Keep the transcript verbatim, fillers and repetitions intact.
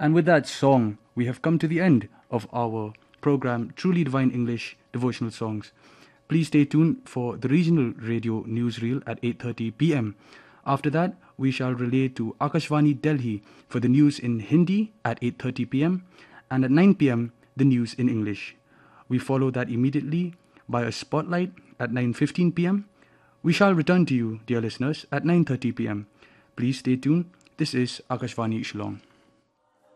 And with that song, we have come to the end of our program, Truly Divine English Devotional Songs. Please stay tuned for the regional radio newsreel at eight thirty p.m. After that, we shall relay to Akashvani Delhi for the news in Hindi at eight thirty p.m. and at nine p.m. the news in English. We follow that immediately by a spotlight at nine fifteen p.m. We shall return to you, dear listeners, at nine thirty p.m. Please stay tuned. This is Akashvani Shillong.